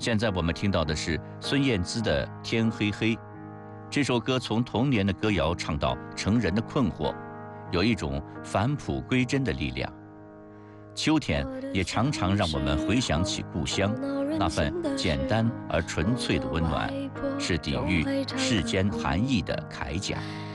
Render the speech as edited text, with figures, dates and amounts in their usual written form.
现在我们听到的是孙燕姿的《天黑黑》。这首歌从童年的歌谣唱到成人的困惑，有一种返璞归真的力量。秋天也常常让我们回想起故乡，那份简单而纯粹的温暖，是抵御世间寒意的铠甲。